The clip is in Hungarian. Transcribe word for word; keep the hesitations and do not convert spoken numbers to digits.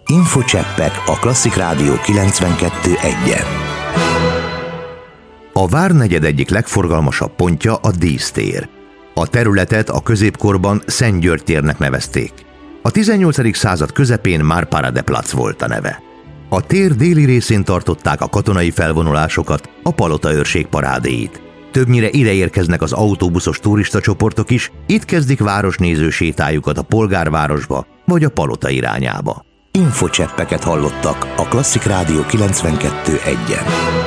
Infocseppek a Klasszik Rádió kilencvenkettő egyen. A várnegyed egyik legforgalmasabb pontja a Dísztér. A területet a középkorban Szent György térnek nevezték. A tizennyolcadik század közepén már Paradeplatz volt a neve. A tér déli részén tartották a katonai felvonulásokat, a palotaőrség parádéit. Többnyire ide érkeznek az autóbuszos turistacsoportok is, itt kezdik városnéző sétájukat a polgárvárosba vagy a palota irányába. Infocseppeket hallottak a Klasszik Rádió kilencvenkettő egyen.